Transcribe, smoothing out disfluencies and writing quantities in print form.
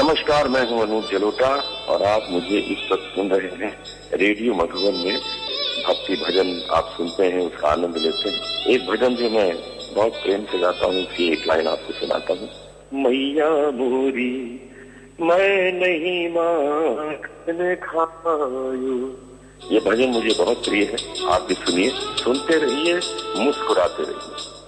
नमस्कार, मैं हूं अनूप जलोटा और आप मुझे इस वक्त सुन रहे हैं रेडियो मधुबन में। भक्ति भजन आप सुनते हैं, उसका आनंद लेते हैं। एक भजन जो मैं बहुत प्रेम से गाता हूँ, उसकी एक लाइन आपको सुनाता हूँ। मैया मोरी मैं नहीं माखन खायो। ये भजन मुझे बहुत प्रिय है, आप भी सुनिए, सुनते रहिए, मुस्कुराते रहिए।